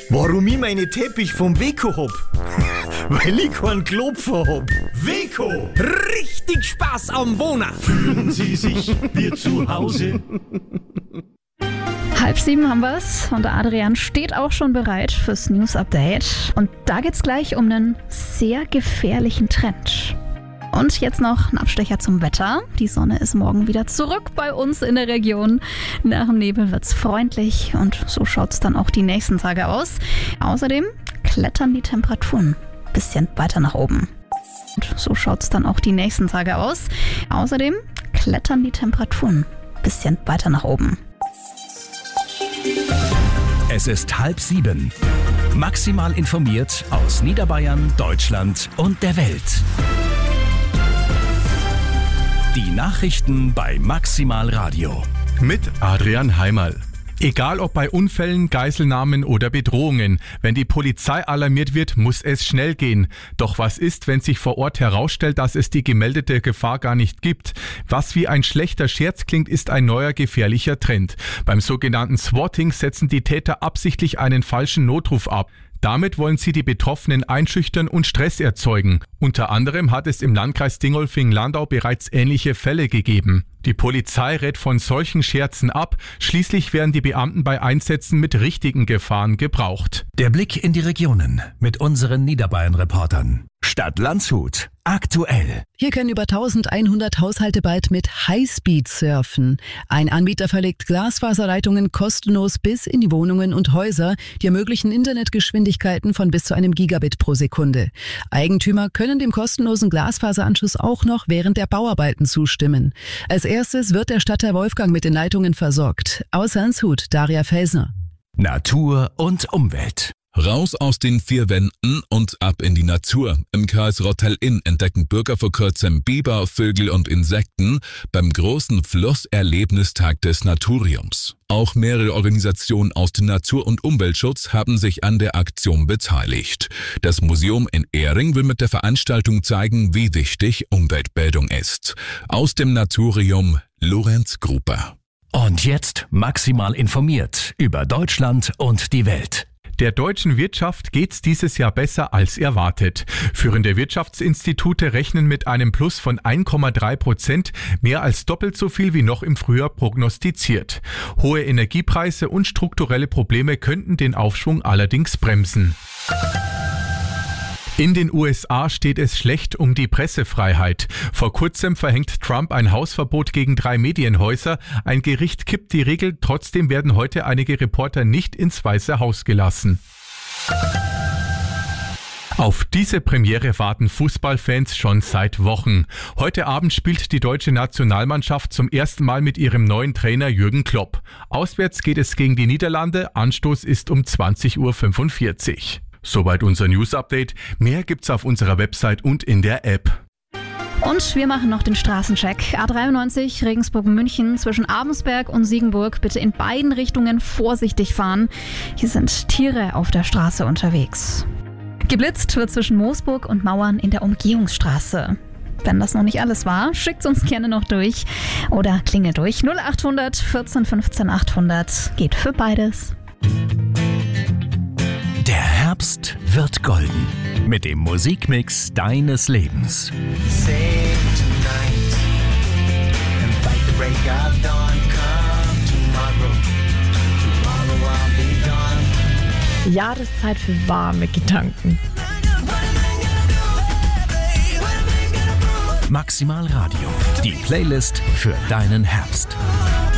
Warum ich meine Teppich vom Weco hab? Weil ich keinen Klopfer hab. Weco! Richtig Spaß am Wohnen! Fühlen Sie sich wie zu Hause? 6:30 haben wir's und der Adrian steht auch schon bereit fürs News-Update. Und da geht's gleich um einen sehr gefährlichen Trend. Und jetzt noch ein Abstecher zum Wetter. Die Sonne ist morgen wieder zurück bei uns in der Region. Nach dem Nebel wird's freundlich und so schaut's dann auch die nächsten Tage aus. Außerdem klettern die Temperaturen ein bisschen weiter nach oben. Und so schaut's dann auch die nächsten Tage aus. Außerdem klettern die Temperaturen ein bisschen weiter nach oben. Es ist 6:30. Maximal informiert aus Niederbayern, Deutschland und der Welt. Die Nachrichten bei Maximal Radio. Mit Adrian Heimerl. Egal ob bei Unfällen, Geiselnahmen oder Bedrohungen, wenn die Polizei alarmiert wird, muss es schnell gehen. Doch was ist, wenn sich vor Ort herausstellt, dass es die gemeldete Gefahr gar nicht gibt? Was wie ein schlechter Scherz klingt, ist ein neuer gefährlicher Trend. Beim sogenannten Swatting setzen die Täter absichtlich einen falschen Notruf ab. Damit wollen sie die Betroffenen einschüchtern und Stress erzeugen. Unter anderem hat es im Landkreis Dingolfing-Landau bereits ähnliche Fälle gegeben. Die Polizei rät von solchen Scherzen ab. Schließlich werden die Beamten bei Einsätzen mit richtigen Gefahren gebraucht. Der Blick in die Regionen mit unseren Niederbayern-Reportern. Stadt Landshut. Aktuell. Hier können über 1100 Haushalte bald mit Highspeed surfen. Ein Anbieter verlegt Glasfaserleitungen kostenlos bis in die Wohnungen und Häuser, die ermöglichen Internetgeschwindigkeiten von bis zu 1 Gigabit pro Sekunde. Eigentümer können dem kostenlosen Glasfaseranschluss auch noch während der Bauarbeiten zustimmen. Als erstes wird der Stadtteil Wolfgang mit den Leitungen versorgt. Aus Landshut, Daria Felsner. Natur und Umwelt. Raus aus den 4 Wänden und ab in die Natur. Im Kreis Rottal-Inn entdecken Bürger vor kurzem Biber, Vögel und Insekten beim großen Flusserlebnistag des Naturiums. Auch mehrere Organisationen aus dem Natur- und Umweltschutz haben sich an der Aktion beteiligt. Das Museum in Ehring will mit der Veranstaltung zeigen, wie wichtig Umweltbildung ist. Aus dem Naturium Lorenz Gruber. Und jetzt maximal informiert über Deutschland und die Welt. Der deutschen Wirtschaft geht's dieses Jahr besser als erwartet. Führende Wirtschaftsinstitute rechnen mit einem Plus von 1,3%, mehr als doppelt so viel wie noch im Frühjahr prognostiziert. Hohe Energiepreise und strukturelle Probleme könnten den Aufschwung allerdings bremsen. In den USA steht es schlecht um die Pressefreiheit. Vor kurzem verhängt Trump ein Hausverbot gegen 3 Medienhäuser. Ein Gericht kippt die Regel, trotzdem werden heute einige Reporter nicht ins Weiße Haus gelassen. Auf diese Premiere warten Fußballfans schon seit Wochen. Heute Abend spielt die deutsche Nationalmannschaft zum ersten Mal mit ihrem neuen Trainer Jürgen Klopp. Auswärts geht es gegen die Niederlande, Anstoß ist um 20:45 Uhr. Soweit unser News-Update. Mehr gibt's auf unserer Website und in der App. Und wir machen noch den Straßencheck. A93 Regensburg-München zwischen Abensberg und Siegenburg. Bitte in beiden Richtungen vorsichtig fahren. Hier sind Tiere auf der Straße unterwegs. Geblitzt wird zwischen Moosburg und Mauern in der Umgehungsstraße. Wenn das noch nicht alles war, schickt uns gerne noch durch oder klingelt durch. 0800 14 15 800 geht für beides. Der Herbst wird golden mit dem Musikmix deines Lebens. Jahreszeit für warme Gedanken. Maximal Radio, die Playlist für deinen Herbst.